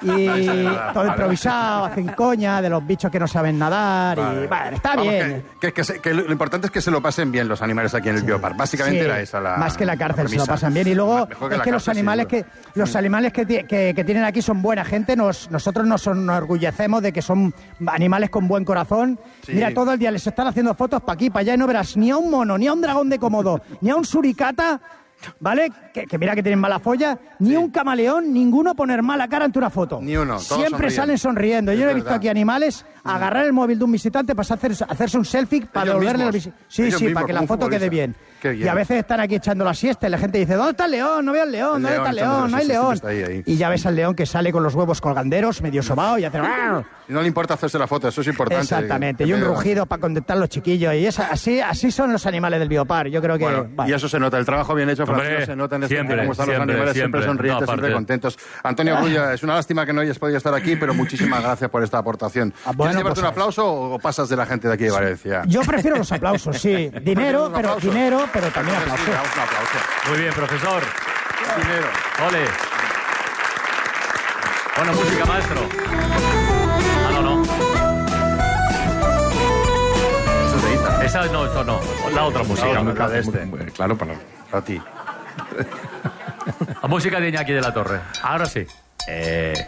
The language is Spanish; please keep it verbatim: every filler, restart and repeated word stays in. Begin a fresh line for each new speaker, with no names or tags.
y todo improvisado, hacen coña de los bichos que no saben nadar vale. y bueno, está Vamos, bien.
Que, que, que, se, que lo importante es que se lo pasen bien los animales aquí en el sí. Biopark. Básicamente sí. era esa la
Más que la cárcel,
la
se lo pasan bien. Y luego que es que los animales
cárcel,
que los animales que, que, que tienen aquí son buena gente. Nos, nosotros nos enorgullecemos de que son animales con buen corazón. Sí. Mira, todo el día les están haciendo fotos para aquí, para allá y no verás ni a un mono, ni a un dragón de Komodo, ni a un suricata, ¿vale? Que, que mira que tienen mala folla, ni sí. un camaleón, ninguno poner mala cara ante una foto.
Ni uno.
Siempre
sonríen.
salen sonriendo.
Es
Yo he
verdad.
visto aquí animales agarrar el móvil de un visitante para hacer, hacerse un selfie para
Ellos
devolverle
mismos.
el visitante. Sí,
Ellos
sí,
mismos,
para que la
como
foto quede bien.
bien.
Y a veces están aquí echando la siesta y la gente dice, ¿dónde está el león? No veo el león,
El
¿dónde está el león? No hay león.
Ahí, ahí.
Y ya ves al león que sale con los huevos colganderos, medio sobao y hace...
Y no le importa hacerse la foto, eso es importante.
Exactamente, y un rugido para contentar a los chiquillos. Y es, así, así son los animales del Biopark. Yo creo que...
Bueno,
vale.
Y eso se nota, el trabajo bien hecho, Francisco, se nota en este
siempre,
cómo están
siempre,
los animales, siempre,
siempre
sonrientes,
no,
siempre contentos. Antonio Grulla, es una lástima que no hayas podido estar aquí, pero muchísimas gracias por esta aportación.
Ah, bueno,
¿Quieres llevarte
pues,
un aplauso o pasas de la gente de aquí de Valencia?
Yo prefiero los aplausos, sí. Dinero, pero
aplauso?
dinero, pero también
Entonces,
aplausos.
sí, damos un aplauso.
Muy bien, profesor.
Dinero.
Ole. Bueno, música, maestro. Ah, no, no.
Eso es de Ita.
Esa no, esto no. La otra música.
No, la de este.
Muy- muy- Claro, para...
A ti.
La música de Iñaki de la Torre. Ahora sí. Eh...